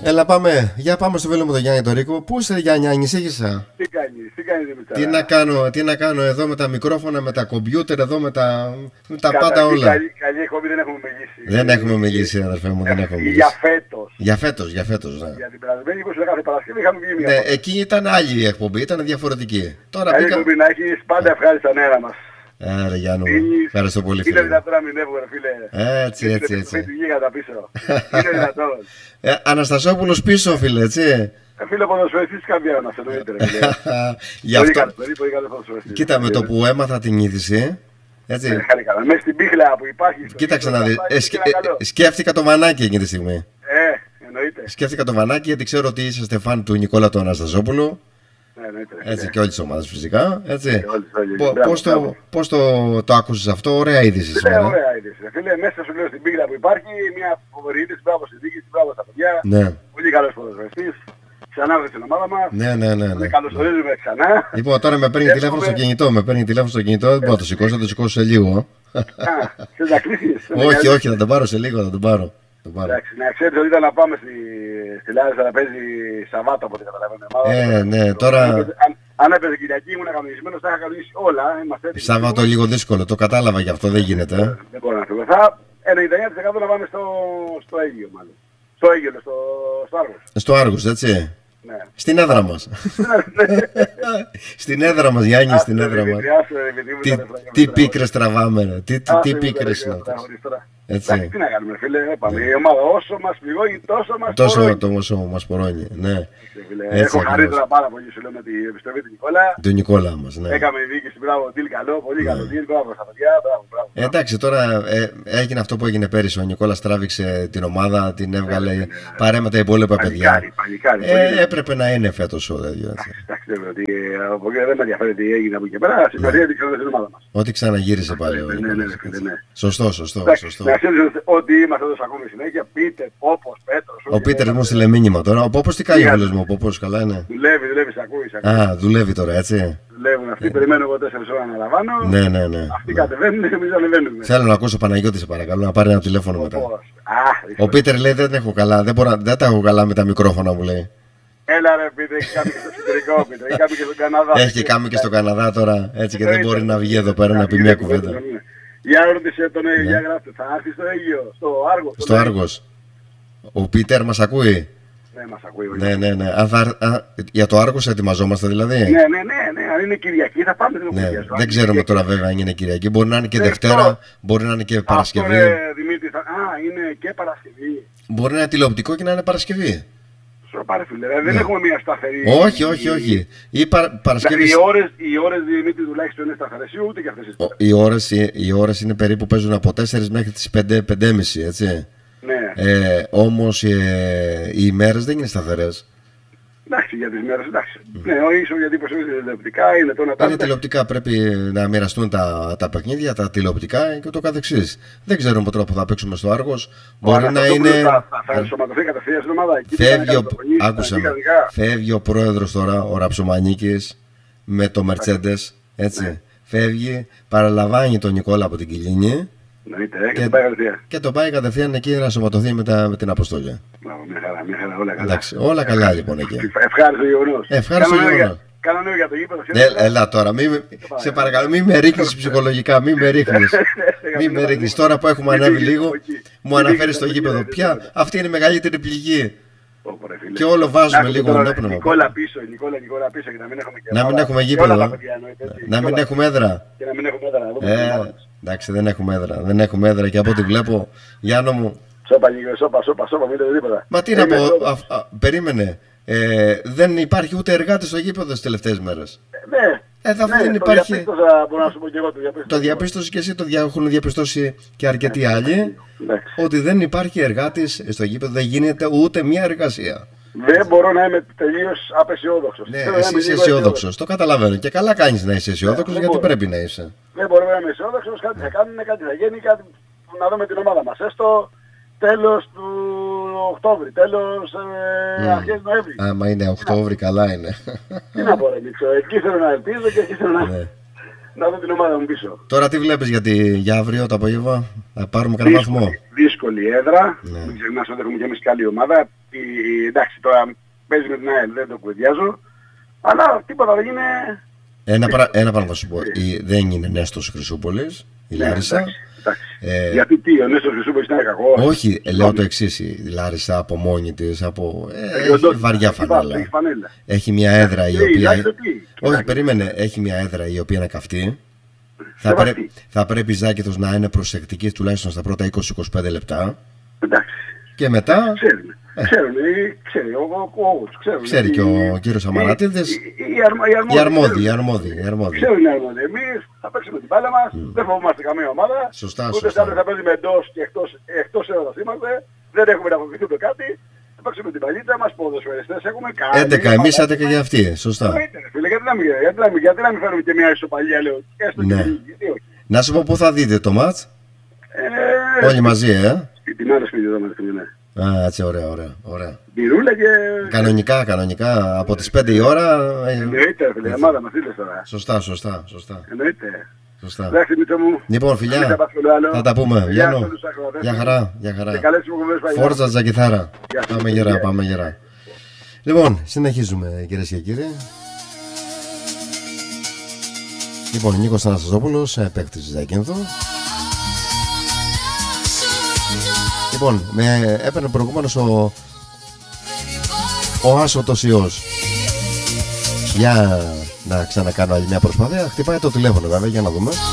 Έλα πάμε, για πάμε στο φίλο μου τον Γιάννη τον Ρίκο. Πού είσαι Γιάννη, ανησύχησα. Τι κάνει Δημητρά. Τι να κάνω εδώ με τα μικρόφωνα, με τα κομπιούτερ, εδώ με τα πάντα όλα. Καλή εκπομπή δεν έχουμε μιλήσει. Δεν έχουμε μιλήσει αδερφέ μου, δεν έχουμε μιλήσει. Για φέτος. Για φέτος, ναι. Για την περασμένη 20 κάθε Παρασκευή είχαμε βγει μια. Ναι, εκεί ήταν άλλη η εκπομπή, ήταν διαφορετική. Τώρα καλή εκπομπή να έχεις, πάντα ευχάριστα νέα μας. Άρα Γιάννου, ευχαριστώ πολύ φίλε. Είναι δυνατόν να μην έβγαινε φίλε. Έτσι. Είναι δυνατόν. Αναστασόπουλος πίσω φίλε, έτσι. Φίλε ποδοσφαιριστής καμπιά μας εννοείται. Γι' αυτό. Κοίτα με το που έμαθα την είδηση. Έτσι. Μέσα στην πίχλα που υπάρχει. Κοίταξε να δεις. Σκέφτηκα το Βανάκι εκείνη τη στιγμή. Εννοείται. Σκέφτηκα το Βανάκι γιατί ξέρω ότι είσαστε φαν του Νικόλα του Αναστασόπουλου. Έτσι και όλη τη ομάδα φυσικά. Πώς το άκουσες αυτό, ωραία είδηση σήμερα. Ωραία είδηση. Φίλε, μέσα σου λέω στην πίγλα που υπάρχει μια φοβερή είδηση. Μπράβο στη δίκη, μπράβο στα παιδιά. Ναι. Πολύ καλός ποδοσφαιριστής. Ξανά βρε στην ομάδα μας. Ναι. Καλωσορίζουμε ξανά. Λοιπόν, τώρα με παίρνει τηλέφωνο στο κινητό. Δεν μπορώ να το σηκώσω, θα το σηκώσω σε λίγο. Θες να κλείσεις. Όχι, θα τον πάρω σε λίγο, θα τον πάρω. Εντάξει, να ξέρετε ότι ήταν να πάμε στη Λάρισα να παίζει Σαββάτο από ό,τι καταλαβαίνω. Ναι, τώρα. Αν έπαιζε Κυριακή ήμουν κανονισμένος, θα είχα κανονίσει όλα. Σάββατο λίγο δύσκολο, το κατάλαβα γι' αυτό, δεν γίνεται. Δεν μπορώ να φύγω. Θα 99% να πάμε στο Αίγυο μάλλον. Στο Αίγυο, στο Άργος. Στο Άργος, έτσι. Ναι. Στην έδρα μας. Στην έδρα μας, Γιάννη, στην έδρα μας. Τι πίκρες τραβάμε, τι πίκρες είναι αυτές. Έτσι. Τι να κάνουμε φίλε, η ομάδα όσο μας πληγώνει τόσο μας πορώνει. Ναι. Έχω χαρίτερα πάρα πολύ σου λέω με την επιστροφή του Νικόλα. Του Νικόλα μας, ναι. Έκαμε η διοίκηση, μπράβο, deal καλό, πολύ καλό deal, μπράβο στα παιδιά, μπράβο. Εντάξει, τώρα έγινε αυτό που έγινε πέρυσι. Ο Νικόλας τράβηξε την ομάδα, την έβγαλε, παρέμα τα υπόλοιπα παιδιά. Έπρεπε να είναι φέτος ο τέτοιο. Εντάξει, από εκεί δεν με ενδιαφέρει τι έγινε από εκεί πέρα, συγχαρητήρια την ξανά στην ομάδα μας. Ό,τι ξαναγύρισε πάλι. Σωστό. Να ξέρεις ότι είμαστε εδώ ακόμη συνέχεια, Πίτερ, Πόπος, Πέτρος. Ο Πίτερ μου στείλε μήνυμα τώρα. Ο Πόπος τι κάνει ο φίλος μου, ο Πόπος καλά είναι. Δουλεύει, σε ακούει. Α, δουλεύει τώρα, έτσι. Δουλεύουν αυτοί, περιμένω εγώ 4 ώρες να λαμβάνω. Ναι. Αυτοί κατεβαίνουν, εμείς ανεβαίνουμε. Θέλω να ακούσω Παναγιώτη, σε παρακαλώ, να πάρει ένα τηλέφωνο μετά. Ο Πίτερ λέει δεν έχω καλά, δεν τα έχω καλά με τα μικρόφωνα μου λέει. Έλα ρε Πίτερ, έχει κάνει και στο εξωτερικό Πίτερ, έχει κάνει και στον Καναδά. Έχει κάνει και στον Καναδά τώρα, έτσι και δεν μπορεί να βγει εδώ πέρα να πει μια κουβέντα. Για ρώτησε τον Αίγιο, για γράφτε, θα έρθει στο Αίγιο, στο Άργος. Στο Άργος. Ο Πίτερ μας ακούει. Ναι, μας ακούει. Ναι. Για το Άργος ετοιμαζόμαστε δηλαδή. Ναι. Αν είναι Κυριακή θα πάμε την Κυριακή. Δεν ξέρουμε τώρα βέβαια αν είναι Κυριακή. Μπορεί να είναι και Δευτέρα, μπορεί να είναι και Παρασκευή. Δημήτρη, είναι και Παρασκευή. Μπορεί να είναι τηλεοπτικό και να είναι Παρασκευή. Πάρε φίλε, δεν έχουμε μια σταθερή. Όχι. Παρασκευή. Οι ώρες Δημήτρη τουλάχιστον είναι σταθερές ή ούτε και αυτές τις ώρες. Οι ώρες είναι περίπου παίζουν από 4 μέχρι τις 5:30, έτσι. Ναι. Όμως οι ημέρες δεν είναι σταθερές. Εντάξει, για τις μέρες, εντάξει. Ναι, ίσως γιατί πως είναι τηλεοπτικά, είναι το να τα. Είναι τηλεοπτικά, πρέπει να μοιραστούν τα παιχνίδια, τα τηλεοπτικά και το καθεξής. Δεν ξέρουμε τώρα που θα παίξουμε στο Άργος. Μπορεί να είναι. Θα ενσωματωθεί κατευθείαν στην ομάδα. Φεύγει ο πρόεδρος τώρα, ο Ραψομανίκης, με το Mercedes. Έτσι. Φεύγει, παραλαμβάνει τον Νικόλα από την Κιλίνη. Και τον πάει κατευθείαν εκεί να ενσωματωθεί με την Αποστόλια. Μια χαρά, όλα καλά. Εντάξει, όλα καλά λοιπόν εκεί. Ευχάριστο γεγονός. Κάνω νέο για το γήπεδο. Έλα τώρα, σε παρακαλώ, μην με ρίχνεις ψυχολογικά, μην με ρίχνεις. Τώρα που έχουμε ανέβει λίγο, μου αναφέρεις το γήπεδο. Πια αυτή είναι η μεγαλύτερη πληγή. Και όλο βάζουμε λίγο ενόπνευμα. Νικόλα πίσω και να μην έχουμε γήπεδο. Να μην έχουμε έδρα. Και να μην έχουμε έδρα. Εντάξει, δεν έχουμε έδρα και από ό,τι βλέπω, Γιάννο μου. Σώπα, μην το τίποτα. Μα τι να πω, περίμενε. Δεν υπάρχει ούτε εργάτη στο γήπεδο τις τελευταίες μέρες. Δεν υπάρχει. Το διαπίστωσε και εσύ, το έχουν διαπιστώσει και αρκετοί άλλοι. Ότι δεν υπάρχει εργάτης στο γήπεδο, δεν γίνεται ούτε μια εργασία. Δεν μπορώ να είμαι τελείως απεσιόδοξος. Ναι, εσύ είσαι αισιόδοξος. Το καταλαβαίνω. Και καλά κάνεις να είσαι αισιόδοξος, γιατί πρέπει να είσαι. Δεν μπορώ να είμαι αισιόδοξος. Κάτι θα κάνουν, κάτι θα γίνει, κάτι να δούμε την ομάδα μας. Έστω τέλος του Οκτώβρη, τέλος αρχές Νοέμβρη. Άμα είναι Οκτώβρη, καλά είναι. Τι να πω, εκεί θέλω να ελπίζω και εκεί θέλω να δω την ομάδα μου πίσω. Τώρα τι βλέπεις για αύριο το απόγευμα, θα πάρουμε κανένα βαθμό. δύσκολη έδρα. Μην ξεχνάς ότι έχουμε και εμείς καλή ομάδα. Εντάξει, τώρα παίζει με την ΑΕΛ, δεν το κουβεντιάζω. Αλλά τίποτα δεν είναι. Ένα πράγμα θα σου πω. Δεν είναι Νέστος Χρυσούπολης, η Λάρισα. Γιατί τι, ο Νέστος Χρυσούπολης είναι κακό. Όχι, λέω το εξής. Η Λάρισα από μόνη της, έχει βαριά φανέλα. Έχει μια έδρα η οποία. Όχι, περίμενε. Έχει μια έδρα η οποία είναι καυτή. Θα πρέπει η Ζάκηθος να είναι προσεκτική τουλάχιστον στα πρώτα 20-25 λεπτά. Εντάξει. Και μετά. Ξέρει και ο κύριος Αμαρατίδης. Οι αρμόδιοι. Ξέρουν οι αρμόδιοι. Εμείς θα παίξουμε την μπάλα μας, δεν φοβόμαστε καμία ομάδα. Σωστά. Ούτε σαν θα παίζουμε εντός και εκτός έδρας είμαστε. Δεν έχουμε να φοβηθούμε το κάτι. Θα παίξουμε την παλίτσα μας, ποδοσφαιριστές έχουμε κάνει. 11 εμείς, 11 για αυτοί. Σωστά. Γιατί να μην φέρουμε και μια ισοπαλία, λέω. Να σου πω πού θα δείτε το μάτς. Όλοι μαζί, Την άλλη σπίτι εδώ μαζί, ναι. Έτσι, ωραία. Πυρούλα και. Κανονικά, από τις 5 η ώρα. Εννοείται, φίλε, ομάδα μας ήλες τώρα. Σωστά. Εννοείται. Εντάξει, Μίτσο μου. Λοιπόν, φιλιά, θα τα πούμε. Γεια χαρά. Φόρτσα Ζακηθάρα. Πάμε γερά. Λοιπόν, συνεχίζουμε, κυρίες και κύριοι. Λοιπόν, Νίκος Αναστασόπουλος, παίκτης Ζάκυνθου. Λοιπόν, με έπαιρνε προηγούμενος ο άσωτος ιός. Για να ξανακάνω άλλη μια προσπάθεια. Χτυπάει το τηλέφωνο βέβαια, για να δούμε.